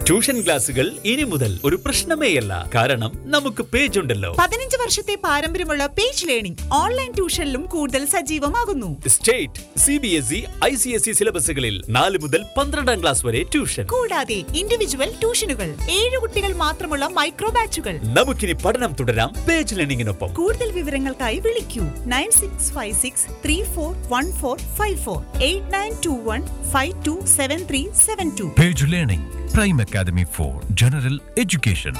Tuition ക്ലാസുകൾ ഇനി മുതൽ ഒരു പ്രശ്നമേയല്ല. കാരണം നമുക്ക് പേജ് ഉണ്ടല്ലോ. 15 വർഷത്തെ പാരമ്പര്യമുള്ള പേജ് ലേണിംഗ് ഓൺലൈൻ ട്യൂഷനിലും കൂടുതൽ സജീവമാകുന്നു. സ്റ്റേറ്റ്, CBSE, ICSE സിലബസുകളിൽ 4 മുതൽ 12ാം ക്ലാസ് വരെ ട്യൂഷൻ. കൂടാതെ ഇൻഡിവിജ്വൽ ട്യൂഷനുകൾ, 7 കുട്ടികൾ മാത്രമുള്ള മൈക്രോ ബാച്ചുകൾ. നമുക്കിനി പഠനം തുടരാം പേജ് ലേണിംഗിനൊപ്പം. കൂടുതൽ വിവരങ്ങൾക്കായി വിളിക്കൂ 9656341454 8921527372. Page Learning, Prime Academy for General Education.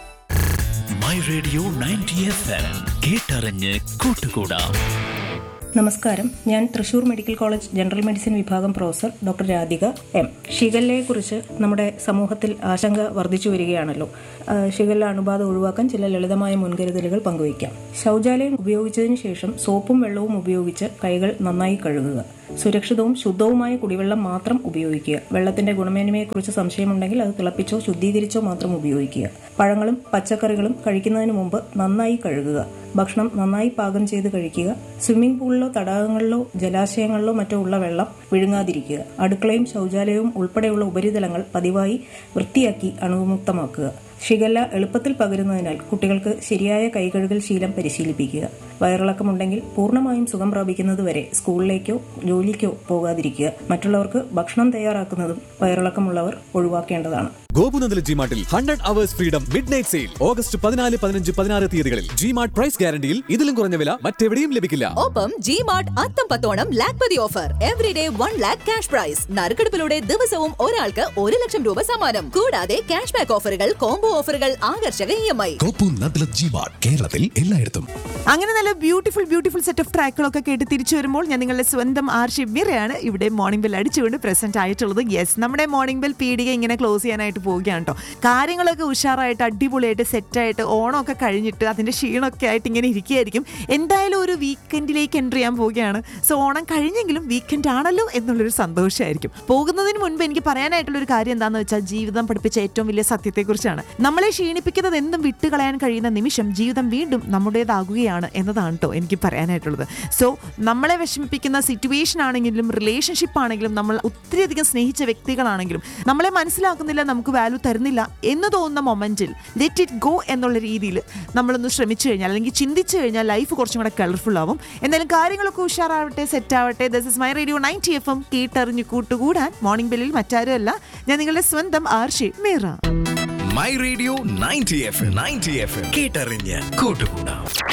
My radio 90 FM കേട്ടറിഞ്ഞ് കൂട്ടുകൂടാം. നമസ്കാരം, ഞാൻ Thrissur medical college general medicine വിഭാഗം പ്രൊഫസർ ഡോക്ടർ രാധിക എം. ഷിഗല്ലയെക്കുറിച്ച് നമ്മുടെ സമൂഹത്തിൽ ആശങ്ക വർദ്ധിച്ചു വരികയാണല്ലോ. ഷിഗല്ല അണുബാധ ഒഴിവാക്കാൻ ചില ലളിതമായ മുൻകരുതലുകൾ പങ്കുവയ്ക്കാം. ശൗചാലയം ഉപയോഗിച്ചതിന് ശേഷം സോപ്പും വെള്ളവും ഉപയോഗിച്ച് കൈകൾ നന്നായി കഴുകുക. സുരക്ഷിതവും ശുദ്ധവുമായ കുടിവെള്ളം മാത്രം ഉപയോഗിക്കുക. വെള്ളത്തിന്റെ ഗുണമേന്മയെക്കുറിച്ച് സംശയമുണ്ടെങ്കിൽ അത് തിളപ്പിച്ചോ ശുദ്ധീകരിച്ചോ മാത്രം ഉപയോഗിക്കുക. പഴങ്ങളും പച്ചക്കറികളും കഴിക്കുന്നതിന് മുമ്പ് നന്നായി കഴുകുക. ഭക്ഷണം നന്നായി പാകം ചെയ്ത് കഴിക്കുക. സ്വിമ്മിംഗ് പൂളിലോ തടാകങ്ങളിലോ ജലാശയങ്ങളിലോ മറ്റോ ഉള്ള വെള്ളം വിഴുങ്ങാതിരിക്കുക. അടുക്കളയും ശൗചാലയവും ഉൾപ്പെടെയുള്ള ഉപരിതലങ്ങൾ പതിവായി വൃത്തിയാക്കി അണുവിമുക്തമാക്കുക. ഷിഗല്ല എളുപ്പത്തിൽ പകരുന്നതിനാൽ കുട്ടികൾക്ക് ശരിയായ കൈകഴുകൽ ശീലം പരിശീലിപ്പിക്കുക. വയറിളക്കമുണ്ടെങ്കിൽ പൂർണ്ണമായും സുഖം പ്രാപിക്കുന്നതുവരെ സ്കൂളിലേക്കോ ജോലിക്കോ പോകാതിരിക്കുക. മറ്റുള്ളവർക്ക് ഭക്ഷണം തയ്യാറാക്കുന്നതും വയറിളക്കമുള്ളവർ ഒഴിവാക്കേണ്ടതാണ്. ഗോപുനന്ദല ജിമാർട്ടിൽ 100 hours freedom mid night sale August 14, 15, 16 തീയതികളിൽ. ജിമാർട്ട് പ്രൈസ് ഗ്യാരണ്ടിയിൽ ഇതിലും കുറഞ്ഞ വില മറ്റെവിടെയും ലഭിക്കില്ല. ഒപ്പം G-Mart അത്തംപത്തോണം Lakhpati offer. Everyday 1 lakh cash prize. നറുക്കെടുപ്പിലൂടെ ദിവസവും ഒരാൾക്ക് 1 ലക്ഷം രൂപ സമ്മാനം. കൂടാതെ ക്യാഷ് ബാക്ക് ഓഫറുകൾ, കോംബോ ഓഫറുകൾ, ആകർഷക EMI. ഗോപുനന്ദല ജിമാർട്ട് കേരളത്തിൽ എല്ലായിടത്തും. അങ്ങനെ നല്ല ബ്യൂട്ടിഫുൾ സെറ്റ് ഓഫ് ട്രാക്കുകളൊക്കെ കേട്ട് തിരിച്ചു വരുമ്പോൾ ഞാൻ നിങ്ങളുടെ സ്വന്തം ആർഷി മിറയാണ് ഇവിടെ മോർണിംഗ് ബെൽ അടിച്ചുകൊണ്ട് പ്രസന്റ് ആയിട്ടുള്ളത്. യെസ്, നമ്മുടെ മോർണിംഗ് ബെൽ പീടിക ഇങ്ങനെ ക്ലോസ് ചെയ്യാനായിട്ട് പോവുകയാണ് കേട്ടോ. കാര്യങ്ങളൊക്കെ ഉഷാറായിട്ട് അടിപൊളിയായിട്ട് സെറ്റായിട്ട് ഓണമൊക്കെ കഴിഞ്ഞിട്ട് അതിൻ്റെ ക്ഷീണമൊക്കെ ആയിട്ട് ഇങ്ങനെ ഇരിക്കുകയായിരിക്കും. എന്തായാലും ഒരു വീക്കെൻഡിലേക്ക് എൻ്റർ ചെയ്യാൻ പോവുകയാണ്. സോ ഓണം കഴിഞ്ഞെങ്കിലും വീക്കെൻഡ് ആണല്ലോ എന്നുള്ളൊരു സന്തോഷമായിരിക്കും. പോകുന്നതിന് മുൻപ് എനിക്ക് പറയാനായിട്ടുള്ളൊരു കാര്യം എന്താണെന്ന് വെച്ചാൽ, ജീവിതം പഠിപ്പിച്ച ഏറ്റവും വലിയ സത്യത്തെക്കുറിച്ചാണ്. നമ്മളെ ക്ഷീണിപ്പിക്കുന്നത് എന്തും വിട്ടുകളയാൻ കഴിയുന്ന നിമിഷം ജീവിതം വീണ്ടും നമ്മുടേതാകുകയാണ് എന്നതാണ് കേട്ടോ എനിക്ക് പറയാനായിട്ടുള്ളത്. സോ നമ്മളെ വിഷമിപ്പിക്കുന്ന സിറ്റുവേഷൻ ആണെങ്കിലും റിലേഷൻഷിപ്പ് ആണെങ്കിലും നമ്മൾ ഒത്തിരിയധികം സ്നേഹിച്ച വ്യക്തികളാണെങ്കിലും നമ്മളെ മനസ്സിലാക്കുന്നില്ല, നമുക്ക് വാല്യൂ തരുന്നില്ല എന്ന് തോന്നുന്ന മൊമെന്റിൽ ലെറ്റ് ഇറ്റ് ഗോ എന്നുള്ള രീതിയിൽ നമ്മളൊന്ന് ശ്രമിച്ചു കഴിഞ്ഞാൽ അല്ലെങ്കിൽ ചിന്തിച്ചു കഴിഞ്ഞാൽ ലൈഫ് കുറച്ചും കൂടെ കളർഫുൾ ആവും. എന്തായാലും കാര്യങ്ങളൊക്കെ ഉഷാറാവട്ടെ, സെറ്റാവട്ടെ. This is my radio 90 FM കേട്ടറിഞ്ഞു കൂട്ടുകൂടാൻ. മോർണിംഗ് ബെല്ലിൽ മറ്റാരുമല്ല, ഞാൻ നിങ്ങളുടെ സ്വന്തം Arshi Meera. My radio 90 FM കേട്ടറിഞ്ഞ് കൂട്ടുകൂടാം.